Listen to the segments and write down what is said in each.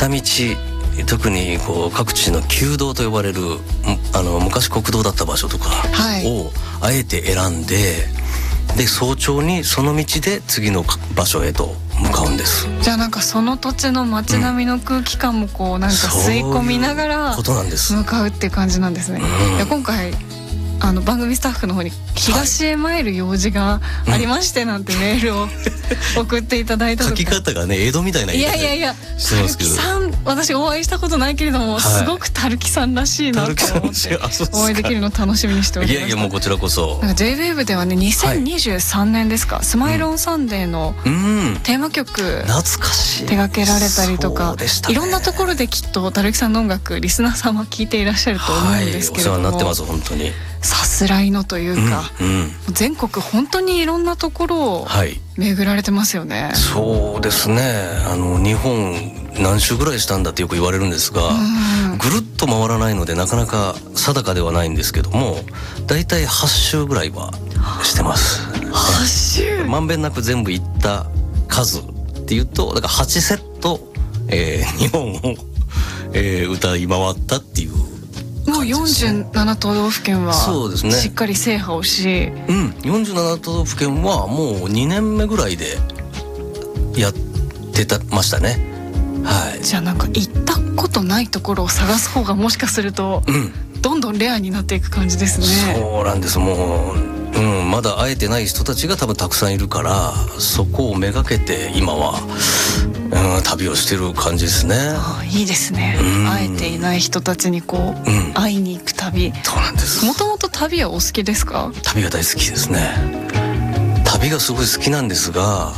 下道、特にこう各地の旧道と呼ばれる昔国道だった場所とかをあえて選んで、で早朝にその道で次の場所へと向かうんです。 じゃあなんかその土地の街並みの空気感もこうなんか吸い込みながら向かうっていう感じなんですね。いや今回番組スタッフの方に東へ参る用事がありましてなんてメールを送っていただいたとか、 書き方がね江戸みたいな言い方してますけど、 たるきさん私お会いしたことないけれども、すごくたるきさんらしいなと思ってお会いできるの楽しみにしておりました。 いやもうこちらこそ。 なんか J-WAVE ではね2023年ですか、スマイルオンサンデーのテーマ曲懐かしい手掛けられたりとか、いろんなところできっとたるきさんの音楽リスナーさんは聴いていらっしゃると思うんですけれども、 お世話になってます本当に。 さすらいのというか、全国本当にいろんなところを巡られてますよね。 そうですね。日本何周ぐらいしたんだってよく言われるんですが、ぐるっと回らないのでなかなか定かではないんですけども、だいたい8周ぐらいはしてます。 8周。 まんべんなく全部行った数っていうと、だから8セット、日本を、歌い回ったっていう。 もう47都道府県はしっかり制覇をし、 47都道府県はもう2年目ぐらいでやってましたね。はい。 じゃあなんか行ったことないところを探す方がもしかすると、どんどんレアになっていく感じですね。 そうなんです。もう、まだ会えてない人たちが多分たくさんいるから、そこをめがけて今は、旅をしてる感じですね。 いいですね。会えていない人たちにこう、会いに行く旅。 そうなんです。 もともと旅はお好きですか？ 旅が大好きですね。旅がすごい好きなんですが、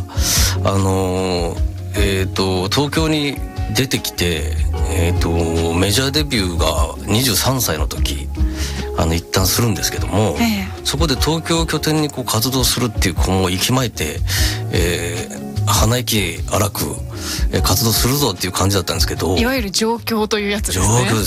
東京に出てきて、メジャーデビューが23歳の時一旦するんですけども、そこで東京を拠点にこう活動するっていう子も息巻いて、鼻息荒く活動するぞっていう感じだったんですけど、 いわゆる上京というやつですね。 上京です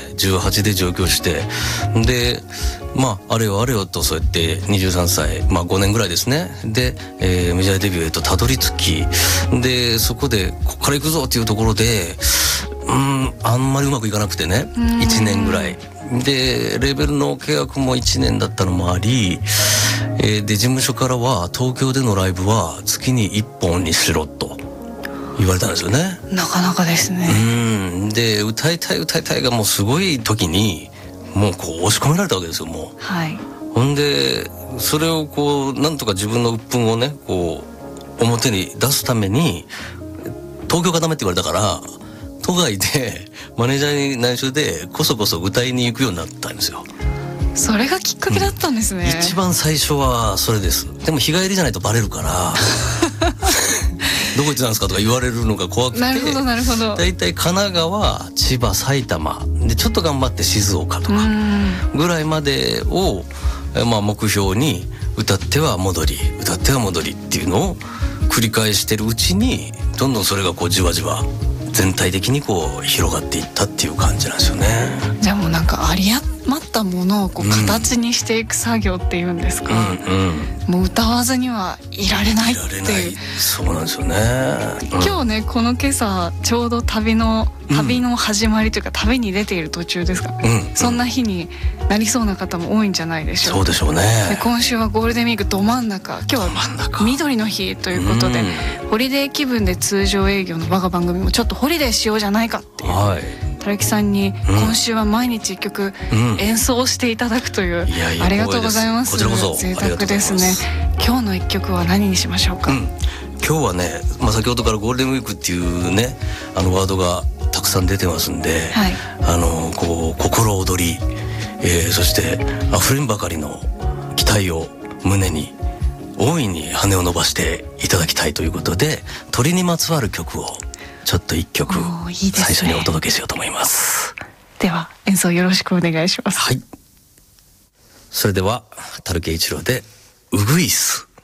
。18で上京して、であれよあれよとそうやって23歳、5年ぐらいですね。で、メジャーデビューへとたどり着き、でそこでこっから行くぞっていうところで、あんまりうまくいかなくてね、1年ぐらいでレーベルの契約も1年だったのもあり、で事務所からは東京でのライブは月に1本にしろと言われたんですよね。 なかなかですね。 で歌いたいがもうすごい時にもうこう押し込められたわけですよ。もう、ほんでそれをこうなんとか自分の鬱憤をねこう表に出すために、東京がダメって言われたから都外でマネージャーに内緒でこそこそ歌いに行くようになったんですよ。 それがきっかけだったんですね。 一番最初はそれです。でも日帰りじゃないとバレるからどこ行ってたんですかとか言われるのが怖くて、 なるほどなるほど。 だいたい神奈川、千葉、埼玉でちょっと頑張って静岡とかぐらいまでを、目標に歌っては戻りっていうのを繰り返してるうちに、どんどんそれがこうじわじわ全体的にこう広がっていったっていう感じなんですよね。 じゃあもうなんかあり余ったものをこう形にしていく作業っていうんですか、もう歌わずにはいられないっていう。 そうなんですよね。 今日ねこの今朝ちょうど旅の始まりというか旅に出ている途中ですか、そんな日になりそうな方も多いんじゃないでしょうか。 そうでしょうね。 で今週はゴールデンウィークど真ん中、今日は緑の日ということで、ホリデー気分で通常営業の我が番組もちょっとホリデーしようじゃないかっていう、たるきさんに今週は毎日1曲演奏していただくという、ありがとうございます。 こちらこそ贅沢ですね。今日の1曲は何にしましょうか。 今日はね、先ほどからゴールデンウィークっていうねワードがたくさん出てますんで、こう心躍り、そして溢れんばかりの期待を胸に大いに羽を伸ばしていただきたいということで、鳥にまつわる曲をちょっと1曲最初にお届けしようと思います。 では演奏よろしくお願いします。 それでは樽慶一郎でウグイス。